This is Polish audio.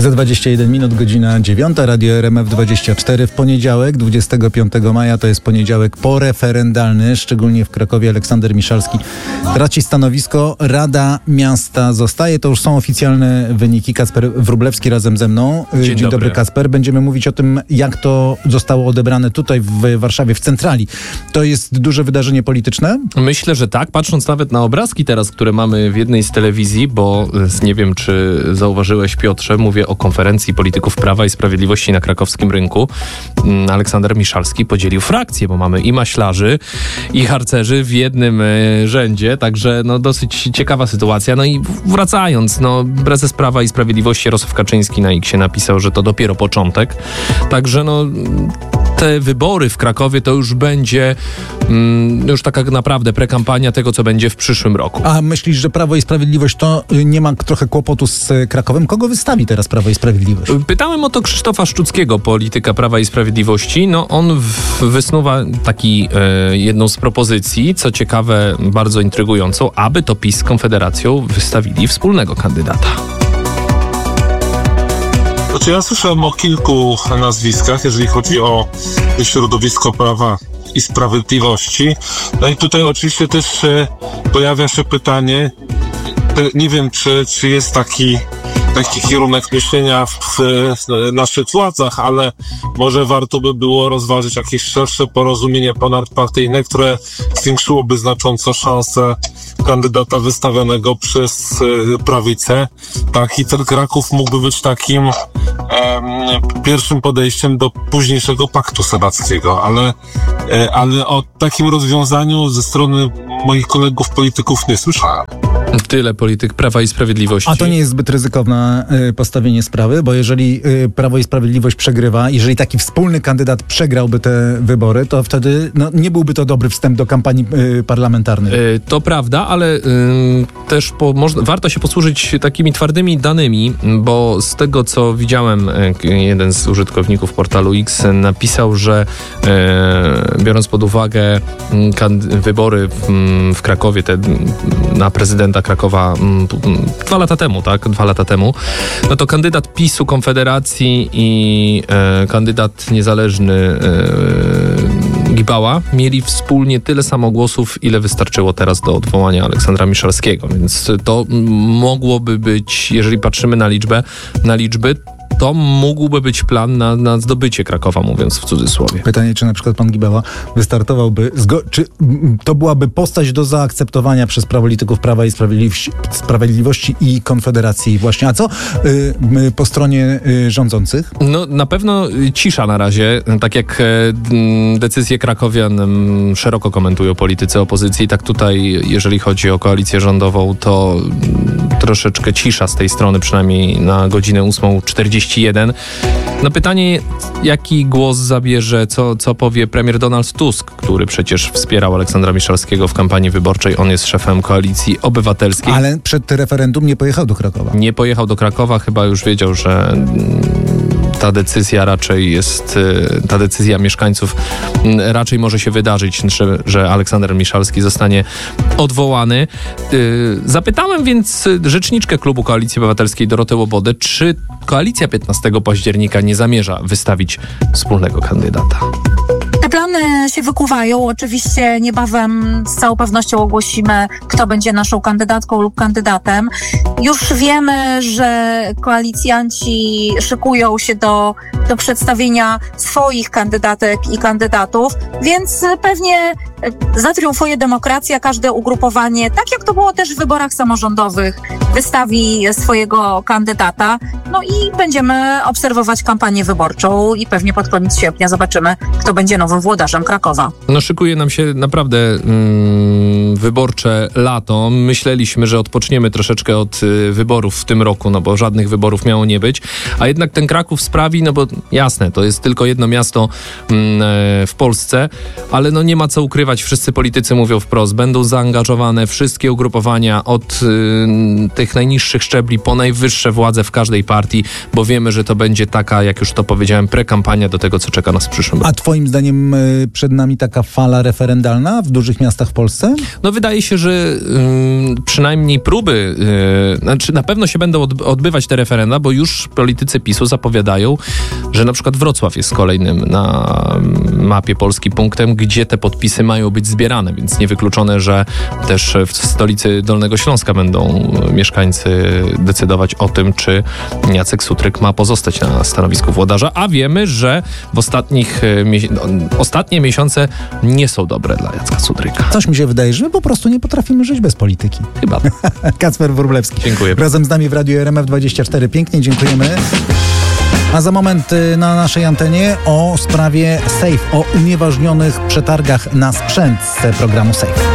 Za 21 minut, godzina 9, Radio RMF24 w poniedziałek, 25 maja, to jest poniedziałek poreferendalny, szczególnie w Krakowie. Aleksander Miszalski traci stanowisko, Rada Miasta zostaje. To już są oficjalne wyniki. Kacper Wróblewski razem ze mną. Dzień dobry, Kacper. Będziemy mówić o tym, jak to zostało odebrane tutaj w Warszawie, w centrali. To jest duże wydarzenie polityczne? Myślę, że tak. Patrząc nawet na obrazki teraz, które mamy w jednej z telewizji, bo nie wiem, czy zauważyłeś, Piotrze, mówię o konferencji polityków Prawa i Sprawiedliwości na krakowskim rynku. Aleksander Miszalski podzielił frakcję, bo mamy i maślarzy, i harcerzy w jednym rzędzie, także no dosyć ciekawa sytuacja. No i wracając, no prezes Prawa i Sprawiedliwości Jarosław Kaczyński na X-ie napisał, że to dopiero początek, także no te wybory w Krakowie to już będzie już taka naprawdę prekampania tego, co będzie w przyszłym roku. A myślisz, że Prawo i Sprawiedliwość to nie ma trochę kłopotu z Krakowem? Kogo wystawi teraz Prawo i Sprawiedliwość? Pytałem o to Krzysztofa Szczuckiego, polityka Prawa i Sprawiedliwości. No on wysnuwa jedną z propozycji, co ciekawe, bardzo intrygującą, aby to PiS z Konfederacją wystawili wspólnego kandydata. Znaczy ja słyszałem o kilku nazwiskach, jeżeli chodzi o środowisko Prawa i Sprawiedliwości. No i tutaj oczywiście też pojawia się pytanie, nie wiem, czy jest taki kierunek myślenia w naszych władzach, ale może warto by było rozważyć jakieś szersze porozumienie ponadpartyjne, które zwiększyłoby znacząco szanse kandydata wystawionego przez prawicę. Tak, i ten Kraków mógłby być takim pierwszym podejściem do późniejszego paktu senackiego, ale o takim rozwiązaniu ze strony moich kolegów polityków nie słyszałem. Tyle polityk Prawa i Sprawiedliwości. A to nie jest zbyt ryzykowne postawienie sprawy, bo jeżeli Prawo i Sprawiedliwość przegrywa, jeżeli taki wspólny kandydat przegrałby te wybory, to wtedy nie byłby to dobry wstęp do kampanii parlamentarnej. To prawda, ale też warto się posłużyć takimi twardymi danymi, bo z tego, co widziałem, jeden z użytkowników portalu X napisał, że biorąc pod uwagę wybory w Krakowie, na prezydenta Krakowa 2 lata temu, tak? 2 lata temu, no to kandydat PiS-u, Konfederacji i kandydat niezależny Gibała mieli wspólnie tyle samo głosów, ile wystarczyło teraz do odwołania Aleksandra Miszalskiego, więc to mogłoby być, jeżeli patrzymy na liczby, to mógłby być plan na zdobycie Krakowa, mówiąc w cudzysłowie. Pytanie, czy na przykład pan Gibała wystartowałby, czy to byłaby postać do zaakceptowania przez polityków Prawa i Sprawiedliwości i Konfederacji właśnie. A co po stronie rządzących? No na pewno cisza na razie. Tak jak decyzje krakowian szeroko komentują politycy opozycji, tak tutaj, jeżeli chodzi o koalicję rządową, to troszeczkę cisza z tej strony, przynajmniej na godzinę 8:41. Na pytanie, jaki głos zabierze, co powie premier Donald Tusk, który przecież wspierał Aleksandra Miszalskiego w kampanii wyborczej. On jest szefem Koalicji Obywatelskiej. Ale przed referendum nie pojechał do Krakowa. Nie pojechał do Krakowa, chyba już wiedział, że ta decyzja mieszkańców raczej może się wydarzyć, że Aleksander Miszalski zostanie odwołany. Zapytałem więc rzeczniczkę klubu Koalicji Obywatelskiej Dorotę Łobodę, czy koalicja 15 października nie zamierza wystawić wspólnego kandydata. Te plany się wykuwają. Oczywiście niebawem z całą pewnością ogłosimy, kto będzie naszą kandydatką lub kandydatem. Już wiemy, że koalicjanci szykują się do przedstawienia swoich kandydatek i kandydatów, więc pewnie zatriumfuje demokracja. Każde ugrupowanie, tak jak to było też w wyborach samorządowych, wystawi swojego kandydata. No i będziemy obserwować kampanię wyborczą i pewnie pod koniec sierpnia zobaczymy, kto będzie nowym włodarzem Krakowa. No szykuje nam się naprawdę wyborcze lato. Myśleliśmy, że odpoczniemy troszeczkę od wyborów w tym roku, no bo żadnych wyborów miało nie być, a jednak ten Kraków sprawi, no bo jasne, to jest tylko jedno miasto w Polsce, ale no nie ma co ukrywać, wszyscy politycy mówią wprost, będą zaangażowane wszystkie ugrupowania od tych najniższych szczebli po najwyższe władze w każdej partii, bo wiemy, że to będzie taka, jak już to powiedziałem, prekampania do tego, co czeka nas w przyszłym roku. A twoim zdaniem przed nami taka fala referendalna w dużych miastach w Polsce? No wydaje się, że przynajmniej próby, znaczy na pewno się będą odbywać te referenda, bo już politycy PiS-u zapowiadają, że na przykład Wrocław jest kolejnym na mapie Polski punktem, gdzie te podpisy mają być zbierane, więc niewykluczone, że też w stolicy Dolnego Śląska będą mieszkańcy decydować o tym, czy Jacek Sutryk ma pozostać na stanowisku włodarza, a wiemy, że w ostatnie miesiące nie są dobre dla Jacka Sutryka. Coś mi się wydaje, że my po prostu nie potrafimy żyć bez polityki. Chyba. Kacper Wróblewski. Dziękuję. Razem z nami w Radiu RMF24. Pięknie dziękujemy. A za moment na naszej antenie o sprawie Safe, o unieważnionych przetargach na sprzęt z programu Safe.